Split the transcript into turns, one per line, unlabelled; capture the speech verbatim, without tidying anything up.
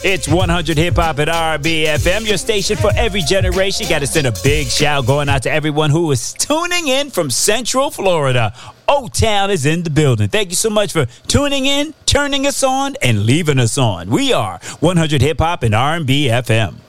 It's one hundred Hip Hop at R B F M, your station for every generation. Got to send a big shout going out to everyone who is tuning in from Central Florida. O-Town is in the building. Thank you so much for tuning in, turning us on, and leaving us on. We are one hundred Hip Hop and R B F M.